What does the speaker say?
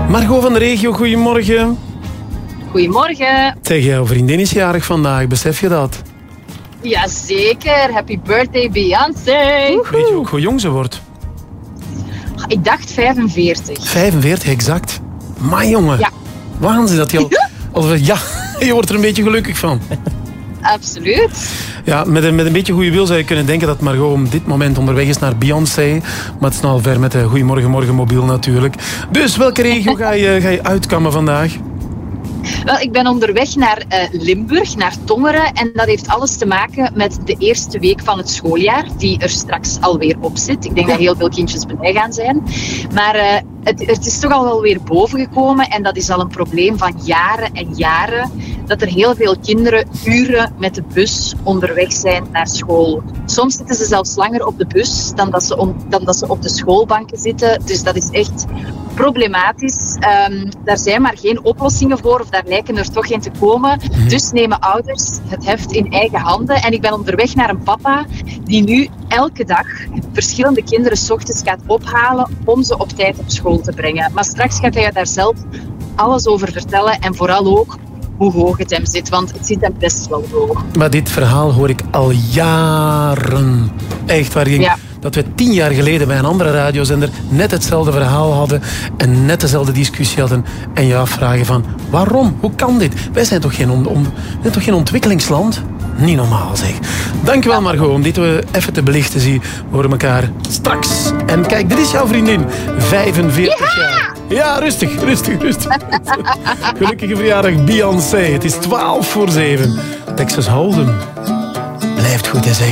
Margot van de regio, goedemorgen. Goedemorgen. Zeg, jouw vriendin is jarig vandaag, besef je dat? Jazeker, happy birthday Beyoncé. Weet je ook hoe jong ze wordt? Ik dacht 45. 45, exact. Maar jongen, Ja. waanzin dat je al... Ja, je wordt er een beetje gelukkig van. Absoluut. Ja, met een beetje goede wil zou je kunnen denken dat Margot op dit moment onderweg is naar Beyoncé. Maar het is nou al ver met de Goedemorgen Morgen mobiel natuurlijk. Dus welke regio ga je uitkammen vandaag? Wel, ik ben onderweg naar Limburg, naar Tongeren. En dat heeft alles te maken met de eerste week van het schooljaar, die er straks alweer op zit. Ik denk dat heel veel kindjes blij gaan zijn. Maar het is toch al wel weer bovengekomen. En dat is al een probleem van jaren en jaren. Dat er heel veel kinderen uren met de bus onderweg zijn naar school. Soms zitten ze zelfs langer op de bus dan dat ze op de schoolbanken zitten. Dus dat is echt problematisch. Daar zijn maar geen oplossingen voor, of daar lijken er toch geen te komen. Dus nemen ouders het heft in eigen handen. En ik ben onderweg naar een papa die nu elke dag verschillende kinderen 's ochtends gaat ophalen om ze op tijd op school te brengen. Maar straks gaat hij daar zelf alles over vertellen en vooral ook hoe hoog het hem zit, want het zit hem best wel hoog. Maar dit verhaal hoor ik al jaren. Echt, waar ik denk dat we 10 jaar geleden bij een andere radiozender net hetzelfde verhaal hadden en net dezelfde discussie hadden en je afvragen van waarom? Hoe kan dit? Wij zijn toch geen ontwikkelingsland? Niet normaal, zeg. Dankjewel, Margot, om dit even te belichten. We horen elkaar straks. En kijk, dit is jouw vriendin. 45 jaar. Ja, rustig. Gelukkige verjaardag, Beyoncé. Het is 7:12. Texas Hold'em. Blijft goed, hè, zeg.